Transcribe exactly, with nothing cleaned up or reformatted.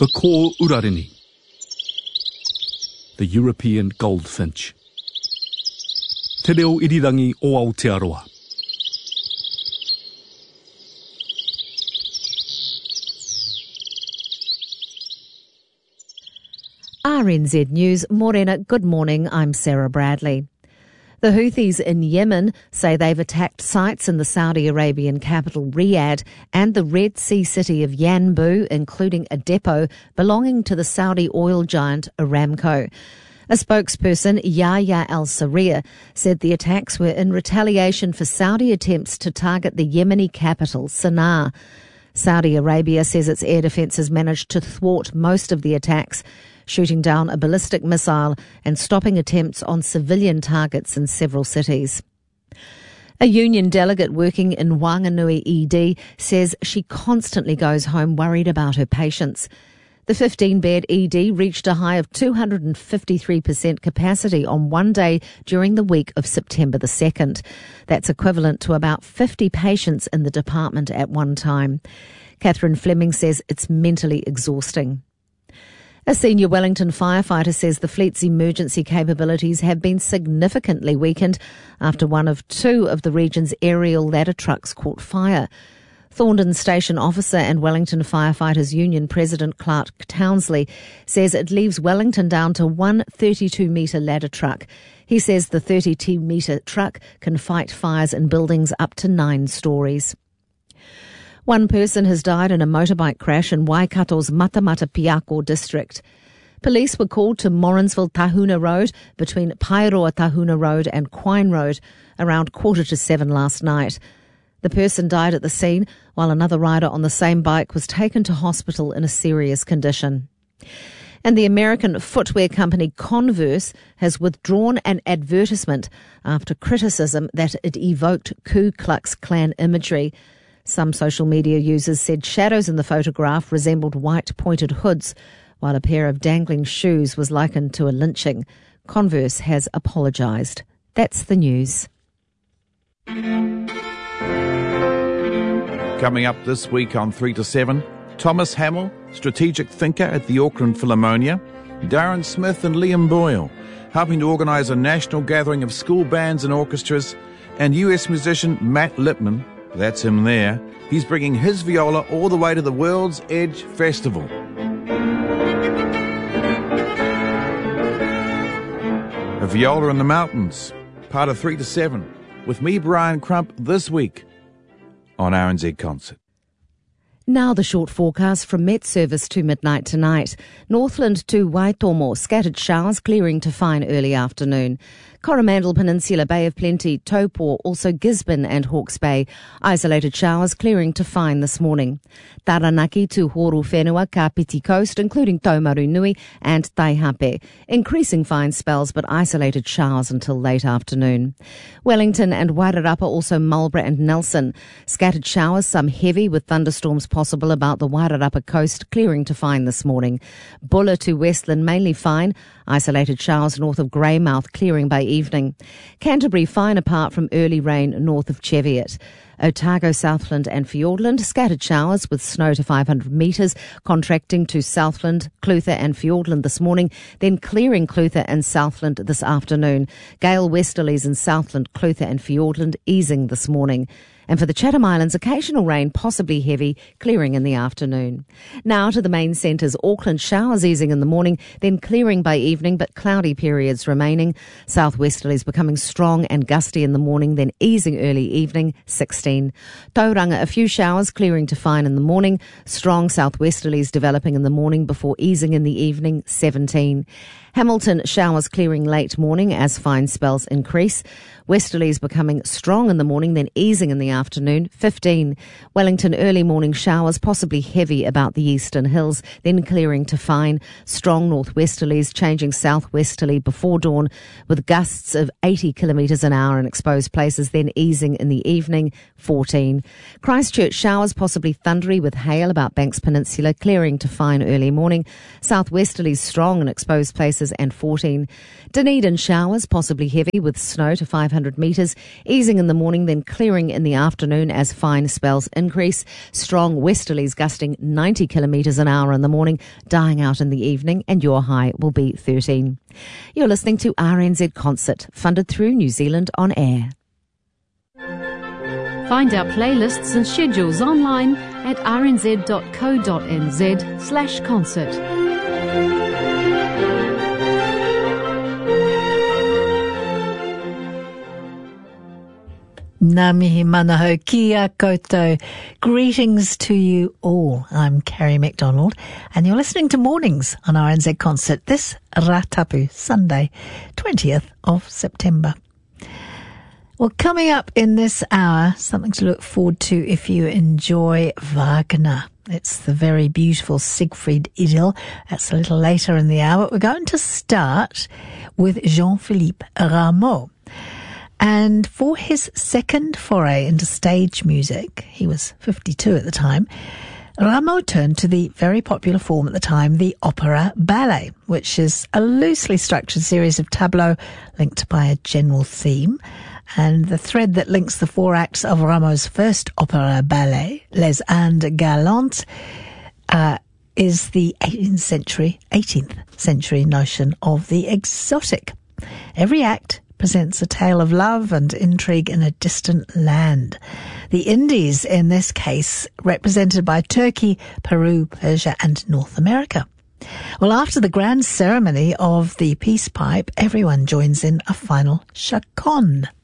The ko urarini. The European goldfinch. Te reo irirangi o Aotearoa. R N Z News, Morena, good morning, I'm Sarah Bradley. The Houthis in Yemen say they've attacked sites in the Saudi Arabian capital Riyadh and the Red Sea city of Yanbu, including a depot belonging to the Saudi oil giant Aramco. A spokesperson, Yahya al-Sarriya, said the attacks were in retaliation for Saudi attempts to target the Yemeni capital, Sana'a. Saudi Arabia says its air defence has managed to thwart most of the attacks, shooting down a ballistic missile and stopping attempts on civilian targets in several cities. A union delegate working in Whanganui E D says she constantly goes home worried about her patients. The fifteen-bed E D reached a high of two hundred fifty-three percent capacity on one day during the week of September the second. That's equivalent to about fifty patients in the department at one time. Catherine Fleming says it's mentally exhausting. A senior Wellington firefighter says the fleet's emergency capabilities have been significantly weakened after one of two of the region's aerial ladder trucks caught fire. Thorndon Station officer and Wellington Firefighters Union President Clark Townsley says it leaves Wellington down to one thirty-two metre ladder truck. He says the thirty-two metre truck can fight fires in buildings up to nine stories. One person has died in a motorbike crash in Waikato's Matamata Piako district. Police were called to Morrinsville Tahuna Road between Pairoa Tahuna Road and Quine Road around quarter to seven last night. The person died at the scene, while another rider on the same bike was taken to hospital in a serious condition. And the American footwear company Converse has withdrawn an advertisement after criticism that it evoked Ku Klux Klan imagery. Some social media users said shadows in the photograph resembled white pointed hoods, while a pair of dangling shoes was likened to a lynching. Converse has apologised. That's the news. Coming up this week on three to seven, Thomas Hamill, strategic thinker at the Auckland Philharmonia, Darren Smith and Liam Boyle, helping to organise a national gathering of school bands and orchestras, and U S musician Matt Lipman. That's him there. He's bringing his viola all the way to the World's Edge Festival. A Viola in the Mountains, part of three to seven, with me, Brian Crump, this week on R N Z Concert. Now the short forecast from Met Service to midnight tonight. Northland to Waitomo, scattered showers clearing to fine early afternoon. Coromandel Peninsula, Bay of Plenty, Taupo, also Gisborne and Hawke's Bay. Isolated showers clearing to fine this morning. Taranaki to Horu Whenua, Kapiti Coast, including Taumaru Nui and Taihape. Increasing fine spells but isolated showers until late afternoon. Wellington and Wairarapa, also Marlborough and Nelson. Scattered showers, some heavy with thunderstorms possible about the Wairarapa coast, clearing to fine this morning. Bulla to Westland, mainly fine. Isolated showers north of Greymouth, clearing by evening. Canterbury fine apart from early rain north of Cheviot. Otago, Southland and Fiordland, scattered showers with snow to five hundred metres, contracting to Southland, Clutha and Fiordland this morning, then clearing Clutha and Southland this afternoon. Gale westerlies in Southland, Clutha and Fiordland easing this morning. And for the Chatham Islands, occasional rain, possibly heavy, clearing in the afternoon. Now to the main centres. Auckland, showers easing in the morning, then clearing by evening, but cloudy periods remaining. Southwesterlies becoming strong and gusty in the morning, then easing early evening, sixteen. Tauranga, a few showers, clearing to fine in the morning. Strong southwesterlies developing in the morning before easing in the evening, seventeen. Hamilton, showers clearing late morning as fine spells increase. Westerlies becoming strong in the morning, then easing in the afternoon, fifteen. Wellington, early morning showers, possibly heavy about the eastern hills, then clearing to fine. Strong northwesterlies changing southwesterly before dawn, with gusts of eighty kilometres an hour in exposed places, then easing in the evening, fourteen. Christchurch, showers possibly thundery with hail about Banks Peninsula, clearing to fine early morning. Southwesterlies strong in exposed places, and fourteen. Dunedin, showers possibly heavy with snow to five hundred metres, easing in the morning, then clearing in the afternoon. afternoon as fine spells increase. Strong westerlies gusting ninety kilometres an hour in the morning, dying out in the evening, and your high will be thirteen. You're listening to R N Z Concert, funded through New Zealand On Air. Find our playlists and schedules online at rnz.co.nz slash concert. Ngā mihi manaho kia koutou. Greetings to you all. I'm Carrie McDonald, and you're listening to Mornings on R N Z Concert this Ratapu, Sunday, twentieth of September. Well, coming up in this hour, something to look forward to if you enjoy Wagner. It's the very beautiful Siegfried Idyll. That's a little later in the hour. We're going to start with Jean-Philippe Rameau. And for his second foray into stage music, he was fifty-two at the time, Rameau turned to the very popular form at the time, the opera ballet, which is a loosely structured series of tableaux linked by a general theme. And the thread that links the four acts of Rameau's first opera ballet, Les Indes Galantes, uh, is the eighteenth century, eighteenth century notion of the exotic. Every act presents a tale of love and intrigue in a distant land. The Indies, in this case, represented by Turkey, Peru, Persia, and North America. Well, after the grand ceremony of the peace pipe, everyone joins in a final chaconne.